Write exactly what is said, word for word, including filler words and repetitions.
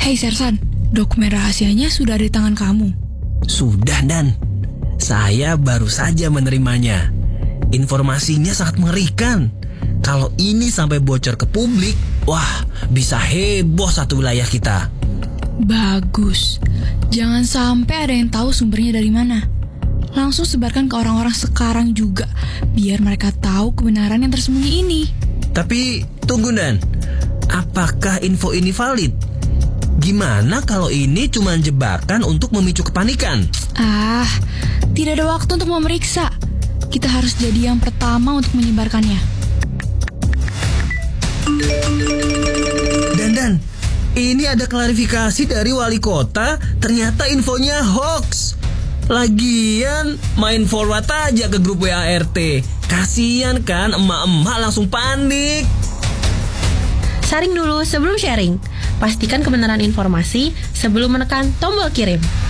Hei Sersan, dokumen rahasianya sudah ada di tangan kamu. Sudah, Dan. Saya baru saja menerimanya. Informasinya sangat mengerikan. Kalau ini sampai bocor ke publik, wah, bisa heboh satu wilayah kita. Bagus. Jangan sampai ada yang tahu sumbernya dari mana. Langsung sebarkan ke orang-orang sekarang juga, biar mereka tahu kebenaran yang tersembunyi ini. Tapi tunggu, Dan. Apakah info ini valid? Gimana kalau ini cuma jebakan untuk memicu kepanikan? Ah, tidak ada waktu untuk memeriksa. Kita harus jadi yang pertama untuk menyebarkannya. Dan, Dan, ini ada klarifikasi dari wali kota. Ternyata infonya hoax. Lagian main forward aja ke grup W A R T. Kasian kan emak-emak langsung panik. Saring dulu sebelum sharing. Pastikan kebenaran informasi sebelum menekan tombol kirim.